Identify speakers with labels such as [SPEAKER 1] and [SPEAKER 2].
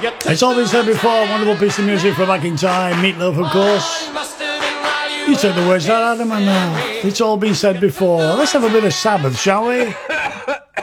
[SPEAKER 1] It's all been said before. Wonderful piece of music from back in time. Meatloaf, of course. You took the words out, Adam, and it's all been said before. Let's have a bit of Sabbath, shall we?